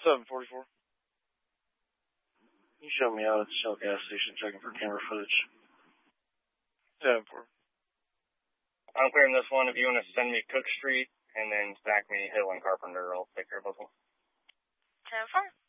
744. You show me out at the Shell gas station checking for camera footage. 7-4. I'm clearing this one. If you want to send me Cook Street and then stack me Hill and Carpenter, I'll take care of both of them. 10-4.